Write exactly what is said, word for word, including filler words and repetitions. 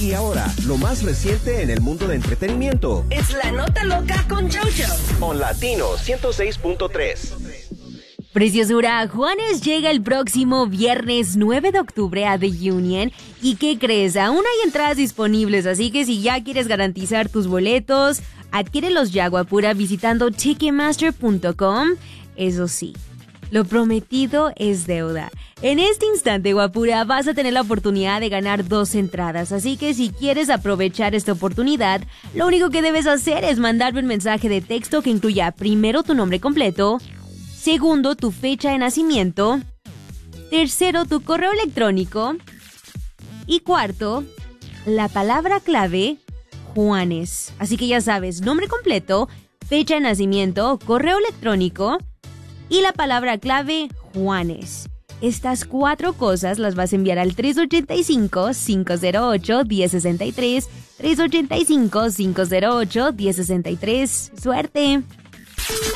Y ahora, lo más reciente en el mundo de entretenimiento. Es la nota loca con Jojo. On Latino ciento seis punto tres. Preciosura, Juanes llega el próximo viernes nueve de octubre a The Union. ¿Y qué crees? Aún hay entradas disponibles, así que si ya quieres garantizar tus boletos, adquiérelos ya, guapura, visitando ticketmaster punto com. Eso sí, lo prometido es deuda. En este instante, guapura, vas a tener la oportunidad de ganar dos entradas, así que si quieres aprovechar esta oportunidad, lo único que debes hacer es mandarme un mensaje de texto que incluya primero tu nombre completo, segundo, tu fecha de nacimiento, tercero, tu correo electrónico y cuarto, la palabra clave Juanes. Así que ya sabes, nombre completo, fecha de nacimiento, correo electrónico y la palabra clave Juanes. Estas cuatro cosas las vas a enviar al tres ocho cinco, cinco cero ocho, uno cero seis tres, tres ocho cinco, cinco cero ocho, uno cero seis tres. ¡Suerte!